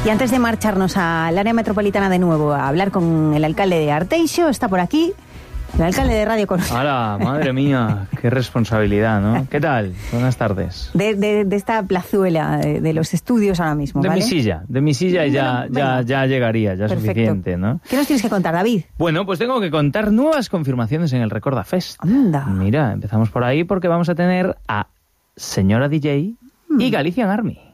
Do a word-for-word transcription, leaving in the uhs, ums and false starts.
Y antes de marcharnos al área metropolitana de nuevo a hablar con el alcalde de Arteixo, está por aquí el alcalde de Radio Coruña. ¡Hala, madre mía! ¡Qué responsabilidad!, ¿no? ¿Qué tal? Buenas tardes. De, de, de esta plazuela, de, de los estudios ahora mismo, De ¿vale? mi silla, de mi silla y ya, Bueno, ya, venga. ya llegaría, ya es Perfecto. suficiente, ¿no? ¿Qué nos tienes que contar, David? Bueno, pues tengo que contar nuevas confirmaciones en el Recorda Fest. Anda. Mira, empezamos por ahí porque vamos a tener a Señora D J y Galician Army.